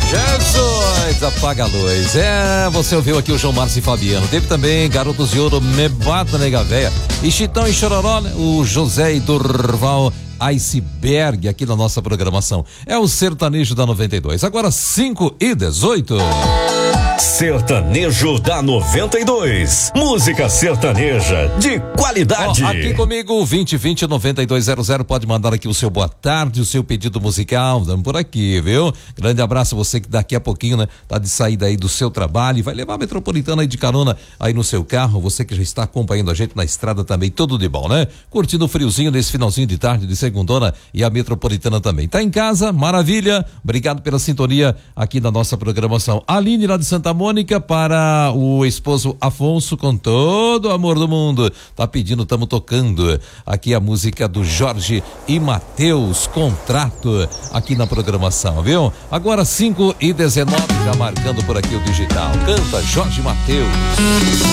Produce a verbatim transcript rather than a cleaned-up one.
Jesus, apaga a luz. É, você ouviu aqui o João Márcio e Fabiano. Teve também Garotos de Ouro, Me Bata Nega Véia. E Chitão e Chororó, né? O José e Durval Iceberg aqui na nossa programação. É o Sertanejo da noventa e dois. Agora cinco e dezoito. Sertanejo da noventa e dois. Música sertaneja de qualidade. Ó, aqui comigo, vinte vinte noventa e dois zero zero. Pode mandar aqui o seu boa tarde, o seu pedido musical. Vamos por aqui, viu? Grande abraço a você que daqui a pouquinho, né? Tá de saída aí do seu trabalho e vai levar a Metropolitana aí de carona aí no seu carro. Você que já está acompanhando a gente na estrada também, tudo de bom, né? Curtindo o friozinho nesse finalzinho de tarde de segundona e a Metropolitana também. Tá em casa? Maravilha. Obrigado pela sintonia aqui na nossa programação. Aline lá de Santa Mônica para o esposo Afonso, com todo o amor do mundo. Tá pedindo, tamo tocando aqui a música do Jorge e Mateus, Contrato, aqui na programação, viu? Agora cinco e dezenove, já marcando por aqui o digital. Canta Jorge e Mateus.